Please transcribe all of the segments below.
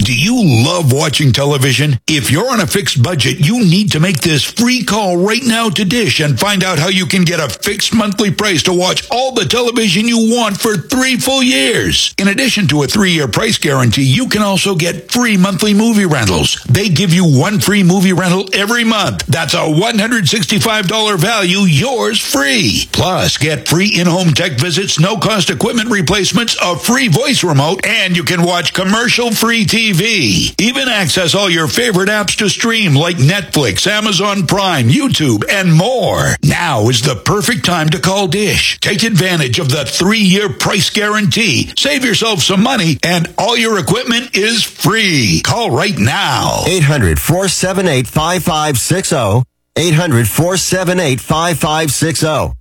Do you love watching television? If you're on a fixed budget, you need to make this free call right now to Dish and find out how you can get a fixed monthly price to watch all the television you want for 3 full years. In addition to a 3-year price guarantee, you can also get free monthly movie rentals. They give you 1 free movie rental every month. That's a $165 value, yours free. Plus, get free in-home tech visits, no-cost equipment replacements, a free voice remote, and you can watch commercial-free TV. Even access all your favorite apps to stream like Netflix, Amazon Prime, YouTube, and more. Now is the perfect time to call Dish. Take advantage of the 3-year price guarantee. Save yourself some money, and all your equipment is free. Call right now. 800-478-5560. 800-478-5560.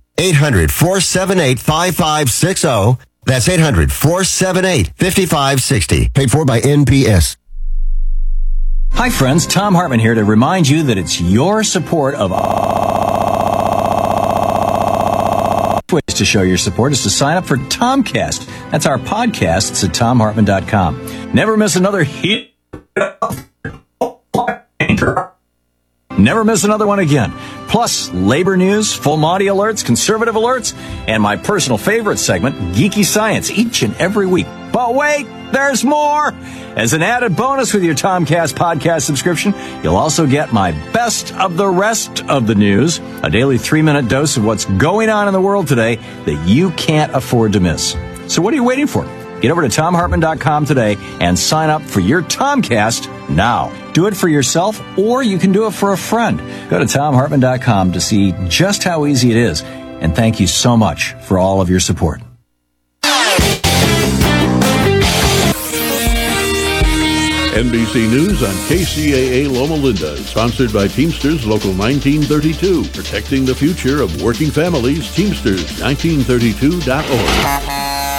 800-478-5560. That's 800-478-5560. Paid for by NPS. Hi, friends. Tom Hartman here to remind you that it's your support of ways to show your support is to sign up for Tomcast. That's our podcast. It's at TomHartman.com. Never miss another hit. Never miss another one again. Plus, labor news, full Monty alerts, conservative alerts, and my personal favorite segment, Geeky Science, each and every week. But wait, there's more! As an added bonus with your Tomcast podcast subscription, you'll also get my best of the rest of the news, a daily 3-minute dose of what's going on in the world today that you can't afford to miss. So what are you waiting for? Get over to TomHartman.com today and sign up for your Tomcast now. Do it for yourself, or you can do it for a friend. Go to TomHartman.com to see just how easy it is. And thank you so much for all of your support. NBC News on KCAA Loma Linda, sponsored by Teamsters Local 1932, protecting the future of working families. Teamsters1932.org.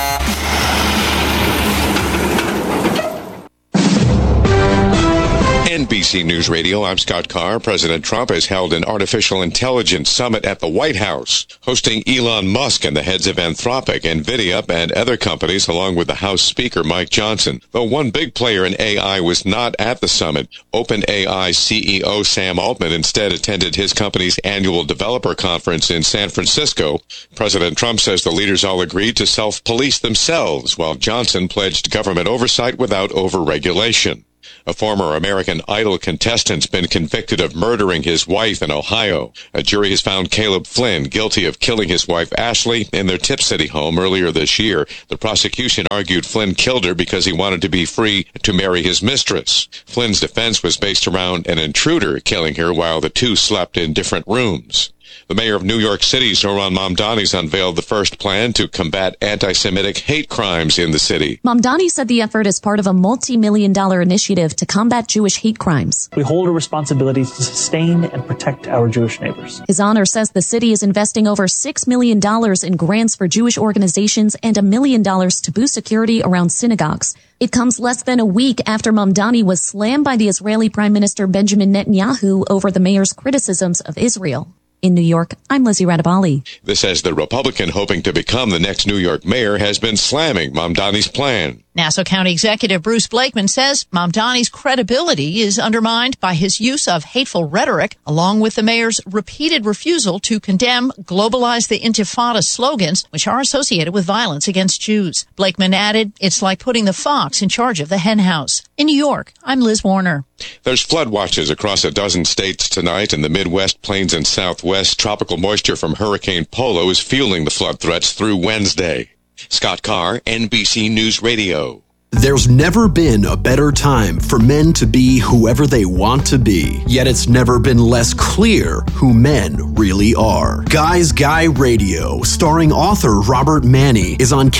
NBC News Radio, I'm Scott Carr. President Trump has held an artificial intelligence summit at the White House, hosting Elon Musk and the heads of Anthropic, NVIDIA, and other companies, along with the House Speaker, Mike Johnson. Though one big player in AI was not at the summit, OpenAI CEO Sam Altman instead attended his company's annual developer conference in San Francisco. President Trump says the leaders all agreed to self-police themselves, while Johnson pledged government oversight without over-regulation. A former American Idol contestant's been convicted of murdering his wife in Ohio. A jury has found Caleb Flynn guilty of killing his wife Ashley in their Tip City home earlier this year. The prosecution argued Flynn killed her because he wanted to be free to marry his mistress. Flynn's defense was based around an intruder killing her while the two slept in different rooms. The mayor of New York City, Zohran Mamdani, has unveiled the first plan to combat anti-Semitic hate crimes in the city. Mamdani said the effort is part of a multi-million-dollar initiative to combat Jewish hate crimes. We hold a responsibility to sustain and protect our Jewish neighbors. His honor says the city is investing over $6 million in grants for Jewish organizations and $1 million to boost security around synagogues. It comes less than a week after Mamdani was slammed by the Israeli Prime Minister Benjamin Netanyahu over the mayor's criticisms of Israel. In New York, I'm Lizzie Radabali. This as the Republican hoping to become the next New York mayor has been slamming Mamdani's plan. Nassau County Executive Bruce Blakeman says Mamdani's credibility is undermined by his use of hateful rhetoric, along with the mayor's repeated refusal to condemn globalize the Intifada slogans, which are associated with violence against Jews. Blakeman added, it's like putting the fox in charge of the hen house. In New York, I'm Liz Warner. There's flood watches across a dozen states tonight in the Midwest, Plains, and Southwest. Tropical moisture from Hurricane Polo is fueling the flood threats through Wednesday. Scott Carr, NBC News Radio. There's never been a better time for men to be whoever they want to be, yet it's never been less clear who men really are. Guys Guy Radio, starring author Robert Manni, is on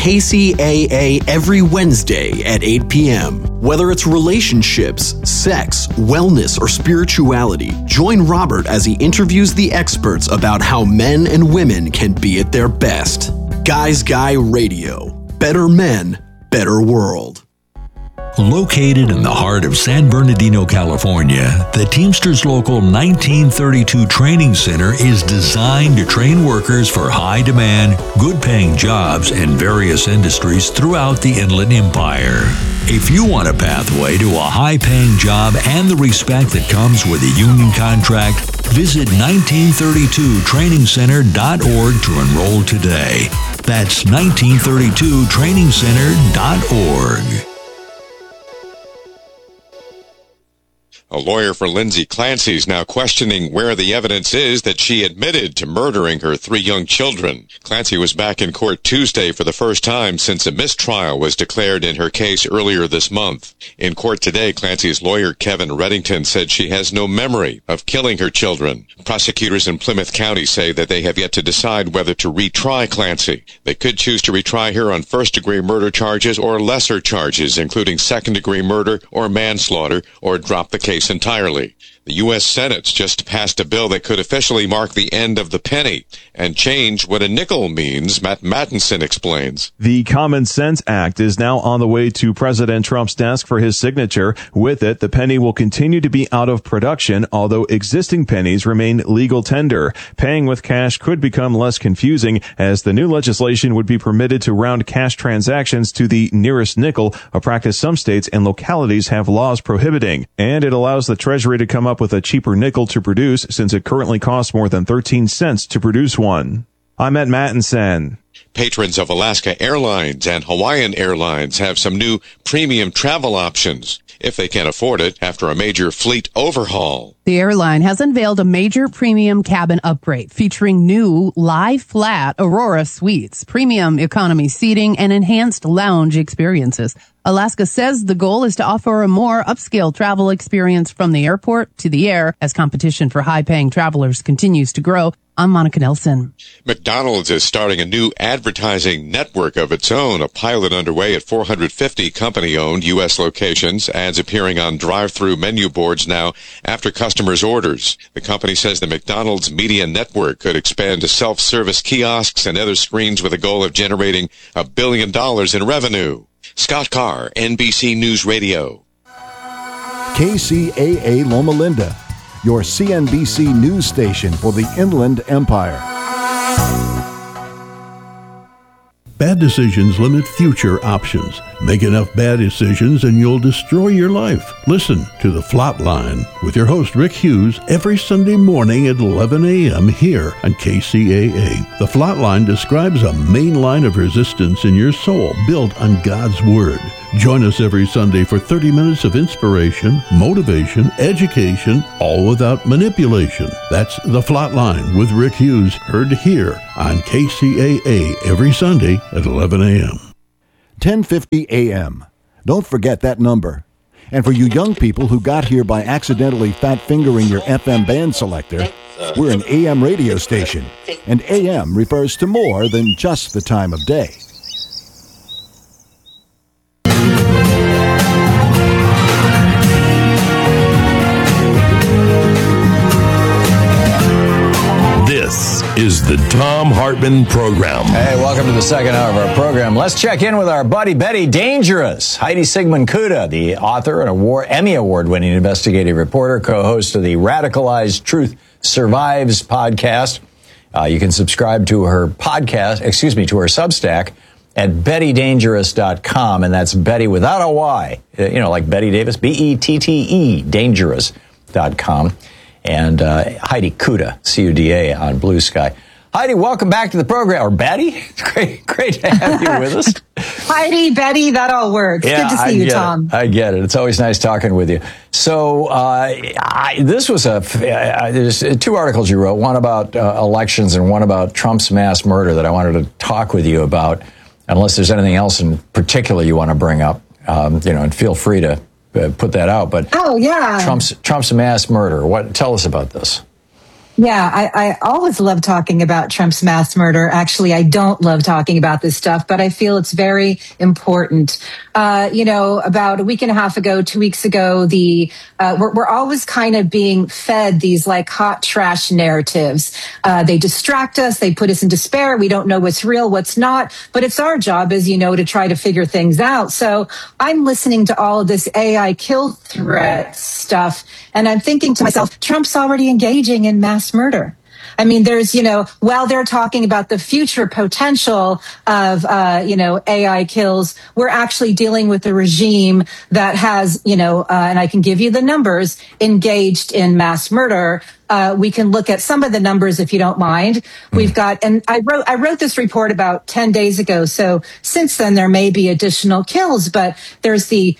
KCAA every Wednesday at 8 p.m. Whether it's relationships, sex, wellness, or spirituality, join Robert as he interviews the experts about how men and women can be at their best. Guys Guy Radio. Better men, better world. Located in the heart of San Bernardino, California, the Teamsters Local 1932 Training Center is designed to train workers for high-demand, good-paying jobs in various industries throughout the Inland Empire. If you want a pathway to a high-paying job and the respect that comes with a union contract, visit 1932trainingcenter.org to enroll today. That's 1932trainingcenter.org. A lawyer for Lindsay Clancy is now questioning where the evidence is that she admitted to murdering her 3 young children. Clancy was back in court Tuesday for the first time since a mistrial was declared in her case earlier this month. In court today, Clancy's lawyer, Kevin Reddington, said she has no memory of killing her children. Prosecutors in Plymouth County say that they have yet to decide whether to retry Clancy. They could choose to retry her on first-degree murder charges or lesser charges, including second-degree murder or manslaughter, or drop the case entirely. The U.S. Senate's just passed a bill that could officially mark the end of the penny and change what a nickel means, Matt Mattinson explains. The Common Sense Act is now on the way to President Trump's desk for his signature. With it, the penny will continue to be out of production, although existing pennies remain legal tender. Paying with cash could become less confusing, as the new legislation would be permitted to round cash transactions to the nearest nickel, a practice some states and localities have laws prohibiting. And it allows the Treasury to come up with a cheaper nickel to produce, since it currently costs more than 13 cents to produce one. I'm Matt Mattinson. Patrons of Alaska Airlines and Hawaiian Airlines have some new premium travel options if they can afford it after a major fleet overhaul. The airline has unveiled a major premium cabin upgrade featuring new lie-flat Aurora suites, premium economy seating, and enhanced lounge experiences. Alaska says the goal is to offer a more upscale travel experience from the airport to the air as competition for high-paying travelers continues to grow. I'm Monica Nelson. McDonald's is starting a new advertising network of its own, a pilot underway at 450 company-owned U.S. locations, ads appearing on drive-through menu boards now after customers' orders. The company says the McDonald's Media Network could expand to self-service kiosks and other screens with a goal of generating $1 billion in revenue. Scott Carr, NBC News Radio. KCAA Loma Linda, your CNBC news station for the Inland Empire. Bad decisions limit future options. Make enough bad decisions and you'll destroy your life. Listen to The Flatline with your host Rick Hughes every Sunday morning at 11 a.m. here on KCAA. The Flatline describes a main line of resistance in your soul built on God's Word. Join us every Sunday for 30 minutes of inspiration, motivation, education, all without manipulation. That's The Flatline with Rick Hughes, heard here on KCAA every Sunday at 11 a.m. 10:50 a.m. Don't forget that number. And for you young people who got here by accidentally fat-fingering your FM band selector, we're an AM radio station, and AM refers to more than just the time of day. This is the Thom Hartmann Program. Hey, welcome to the second hour of our program. Let's check in with our buddy Betty Dangerous. Heidi Sigmund-Kuda, the author and Emmy Award-winning investigative reporter, co-host of the Radicalized Truth Survives podcast. You can subscribe to her podcast, to her Substack at BettyDangerous.com, and that's Betty without a Y, like Betty Davis, B-E-T-T-E, dangerous.com. And Heidi Kuda, C-U-D-A, on Blue Sky. Heidi, welcome back to the program. Or Betty, great to have you with us. Heidi, Betty, that all works. Yeah, good to see you, Tom. I get it. It's always nice talking with you. So this was there's 2 articles you wrote, one about elections and one about Trump's mass murder that I wanted to talk with you about, unless there's anything else in particular you want to bring up, and feel free to put that out. But Trump's mass murder. Tell us about this. Yeah, I always love talking about Trump's mass murder. Actually, I don't love talking about this stuff, but I feel it's very important. About a week and a half ago, 2 weeks ago, we're always kind of being fed these like hot trash narratives. They distract us. They put us in despair. We don't know what's real, what's not. But it's our job, as you know, to try to figure things out. So I'm listening to all of this AI kill threat stuff, and I'm thinking to myself, Trump's already engaging in mass murder. I mean, there's, while they're talking about the future potential of, AI kills, we're actually dealing with a regime that has, and I can give you the numbers, engaged in mass murder. We can look at some of the numbers if you don't mind. We've got, and I wrote this report about 10 days ago. So since then, there may be additional kills, but there's the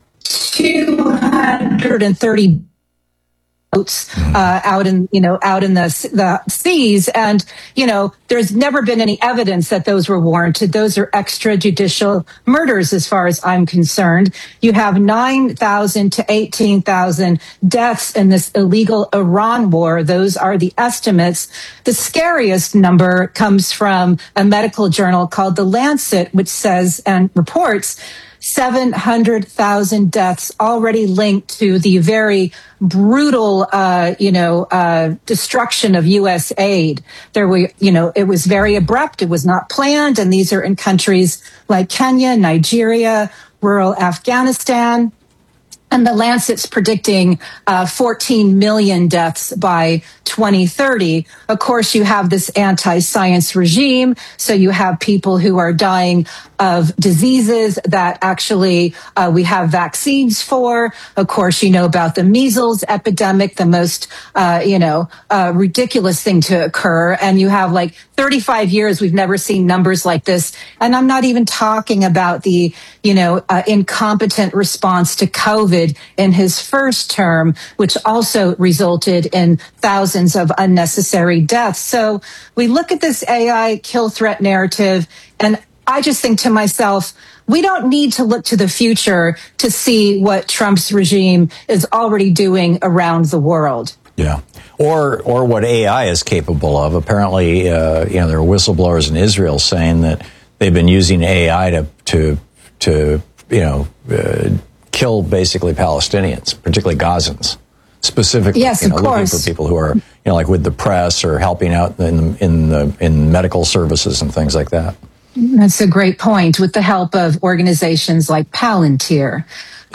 230 boats out in the seas, and there's never been any evidence that those were warranted. Those are extrajudicial murders, as far as I'm concerned. You have 9,000 to 18,000 deaths in this illegal Iran war. Those are the estimates. The scariest number comes from a medical journal called The Lancet, which says and reports 700,000 deaths already linked to the very brutal, destruction of U.S. aid. There were, it was very abrupt. It was not planned. And these are in countries like Kenya, Nigeria, rural Afghanistan. And the Lancet's predicting 14 million deaths by 2030. Of course, you have this anti-science regime. So you have people who are dying of diseases that actually we have vaccines for. Of course, you know about the measles epidemic, the most, ridiculous thing to occur. And you have 35 years, we've never seen numbers like this. And I'm not even talking about the, incompetent response to COVID in his first term, which also resulted in thousands of unnecessary deaths. So we look at this AI kill threat narrative, and I just think to myself, we don't need to look to the future to see what Trump's regime is already doing around the world. Yeah. Or what AI is capable of. Apparently, there are whistleblowers in Israel saying that they've been using AI to kill basically Palestinians, particularly Gazans, specifically. Yes, of course. Looking for people who are, like with the press or helping out in medical services and things like that. That's a great point. With the help of organizations like Palantir,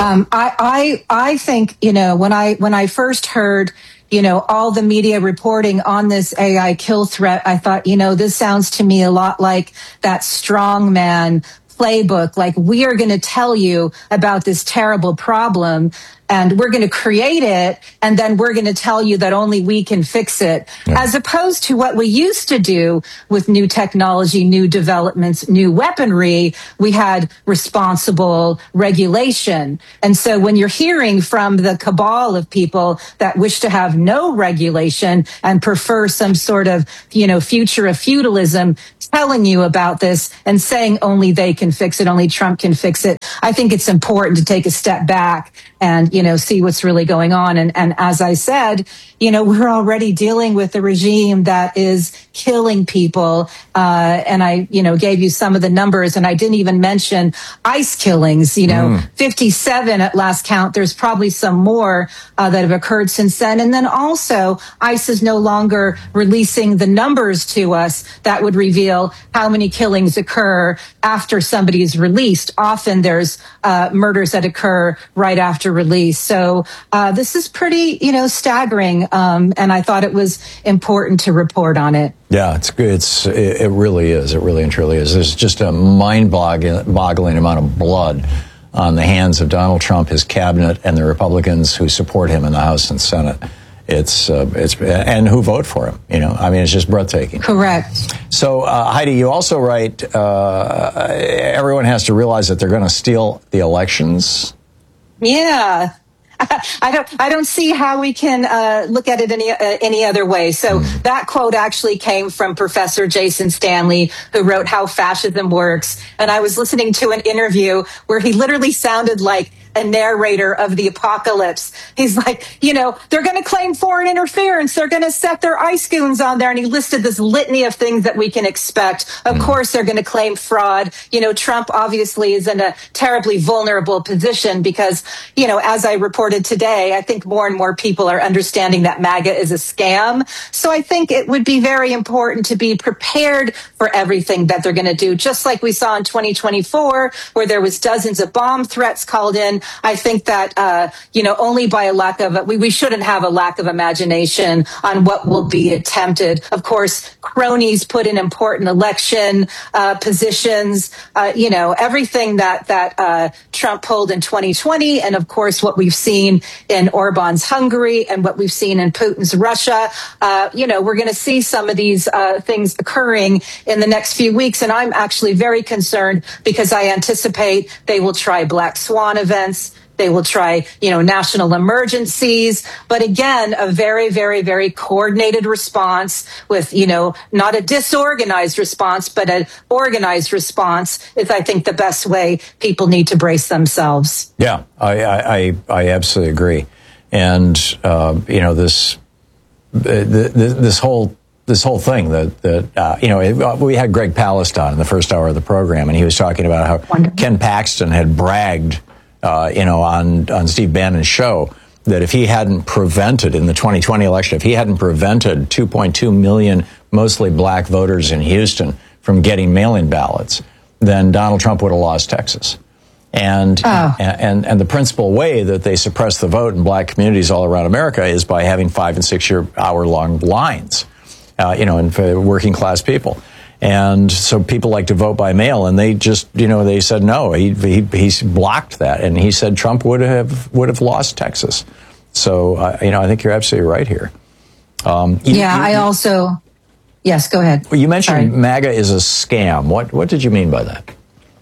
I think when I first heard all the media reporting on this AI kill threat, I thought this sounds to me a lot like that strongman playbook. Like, we are going to tell you about this terrible problem, and we're going to create it, and then we're going to tell you that only we can fix it, as opposed to what we used to do with new technology, new developments, new weaponry. We had responsible regulation. And so when you're hearing from the cabal of people that wish to have no regulation and prefer some sort of, future of feudalism, telling you about this and saying only they can fix it, only Trump can fix it, I think it's important to take a step back and, see what's really going on. And as I said, we're already dealing with a regime that is killing people. And I, gave you some of the numbers, and I didn't even mention ICE killings, 57 at last count. There's probably some more that have occurred since then. And then also ICE is no longer releasing the numbers to us that would reveal how many killings occur after somebody is released. Often there's murders that occur right after release. So this is pretty, staggering. And I thought it was important to report on it. Yeah, it's good. It really is. It really and truly is. There's just a mind-boggling amount of blood on the hands of Donald Trump, his cabinet, and the Republicans who support him in the House and Senate. It's and who vote for him. It's just breathtaking. Correct. So, Heidi, you also write, everyone has to realize that they're going to steal the elections. Yeah. I don't see how we can look at it any other way. So that quote actually came from Professor Jason Stanley, who wrote How Fascism Works. And I was listening to an interview where he literally sounded like a narrator of the apocalypse. He's like, they're going to claim foreign interference. They're going to set their ICE goons on there. And he listed this litany of things that we can expect. Of course, they're going to claim fraud. Trump obviously is in a terribly vulnerable position because, as I reported today, I think more and more people are understanding that MAGA is a scam. So I think it would be very important to be prepared for everything that they're going to do, just like we saw in 2024, where there was dozens of bomb threats called in. again, I think that, only by a lack of, we shouldn't have a lack of imagination on what will be attempted. Of course, cronies put in important election positions, everything that Trump pulled in 2020. And of course, what we've seen in Orban's Hungary and what we've seen in Putin's Russia, we're going to see some of these things occurring in the next few weeks. And I'm actually very concerned because I anticipate they will try black swan events. They will try, national emergencies. But again, a very, very, very coordinated response with, not a disorganized response, but an organized response is, I think, the best way people need to brace themselves. Yeah, I absolutely agree. And, this whole thing that we had Greg Palast on in the first hour of the program, and he was talking about how Ken Paxton had bragged, on Steve Bannon's show, that if he hadn't prevented in the 2020 election, if he hadn't prevented 2.2 million mostly black voters in Houston from getting mail-in ballots, then Donald Trump would have lost Texas. And the principal way that they suppress the vote in black communities all around America is by having 5 and 6 hour long lines, and for working class people. And so people like to vote by mail, and they just, they said no. He blocked that, and he said Trump would have lost Texas. So I think you're absolutely right here. Yes, go ahead. Well, you mentioned MAGA is a scam. What did you mean by that?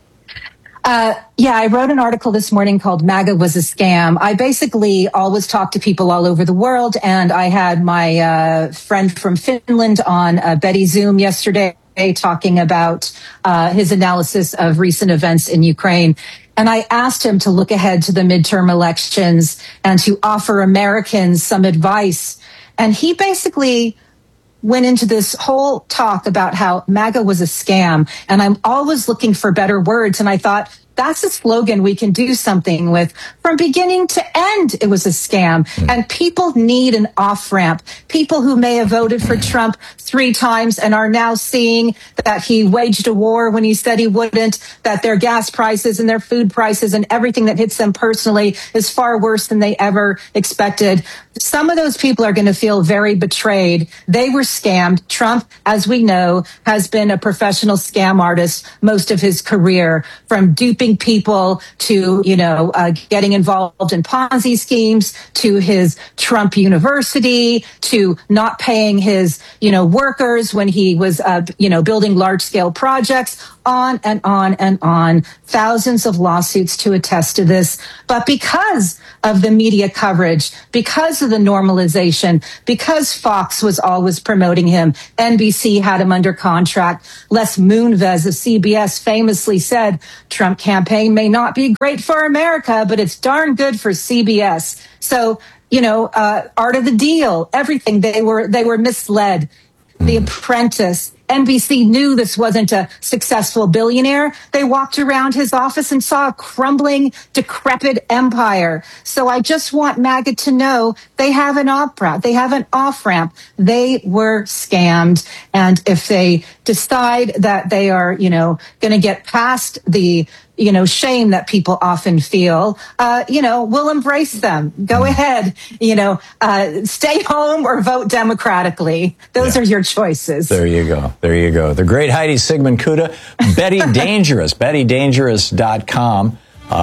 I wrote an article this morning called MAGA Was a Scam. I basically always talk to people all over the world, and I had my friend from Finland on Betty Zoom yesterday talking about his analysis of recent events in Ukraine. And I asked him to look ahead to the midterm elections and to offer Americans some advice. And he basically went into this whole talk about how MAGA was a scam. And I'm always looking for better words. And I thought, that's a slogan we can do something with. From beginning to end, it was a scam. And people need an off-ramp. People who may have voted for Trump 3 times and are now seeing that he waged a war when he said he wouldn't, that their gas prices and their food prices and everything that hits them personally is far worse than they ever expected. Some of those people are going to feel very betrayed. They were scammed. Trump, as we know, has been a professional scam artist most of his career, from duping people to, getting involved in Ponzi schemes, to his Trump University, to not paying his, workers when he was, building large scale projects, on and on and on. Thousands of lawsuits to attest to this. But because of the media coverage, because of the normalization, because Fox was always promoting him, NBC had him under contract. Les Moonves of CBS famously said, Trump campaign may not be great for America, but it's darn good for CBS. So, Art of the Deal, everything, they were misled. The Apprentice, NBC knew this wasn't a successful billionaire. They walked around his office and saw a crumbling, decrepit empire. So I just want MAGA to know they have an off-ramp. They have an off-ramp. They were scammed. And if they decide that they are, going to get past the shame that people often feel, we'll embrace them. Go ahead, stay home or vote democratically. Those are your choices. There you go. The great Heidi Sigmund Kuda, Betty Dangerous, BettyDangerous.com,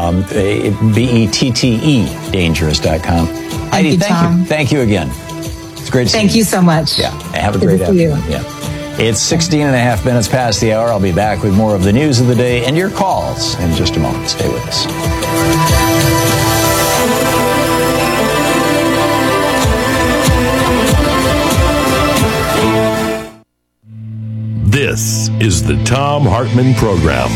BETTE, dangerous.com. Heidi, thank you. Thank you again. It's great to see you. Thank you so much. Yeah, have a great afternoon. Yeah. It's 16 and a half minutes past the hour. I'll be back with more of the news of the day and your calls in just a moment. Stay with us. This is the Thom Hartmann Program.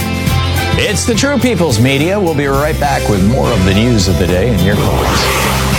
It's the True People's Media. We'll be right back with more of the news of the day and your calls.